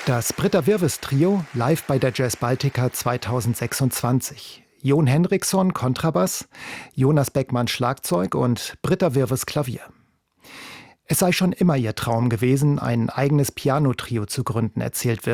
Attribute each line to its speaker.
Speaker 1: Das Britta Wirves Trio live bei der Jazz Baltica 2026. Jon Henriksson Kontrabass, Jonas Beckmann Schlagzeug und Britta Wirves Klavier. Es sei schon immer ihr Traum gewesen, ein eigenes Piano-Trio zu gründen, erzählt Wirves.